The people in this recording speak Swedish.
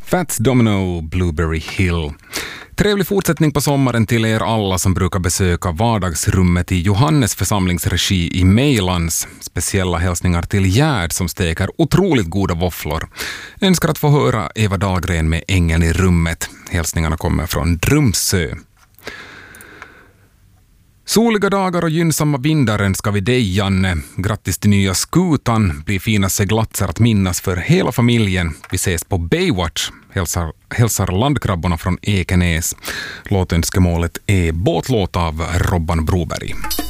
Fats Domino, Blueberry Hill. Trevlig fortsättning på sommaren till er alla som brukar besöka vardagsrummet i Johannes församlingsregi i Mejlands. Speciella hälsningar till Gerd som steker otroligt goda våfflor. Önskar att få höra Eva Dahlgren med Ängeln i rummet. Hälsningarna kommer från Drumsö. Soliga dagar och gynnsamma vindar önskar vi dig, Janne. Grattis till nya skutan. Blir fina seglatser att minnas för hela familjen. Vi ses på Baywatch. Hälsar landkrabborna från Ekenäs. Låtönskemålet är Båtlåt av Robban Broberg.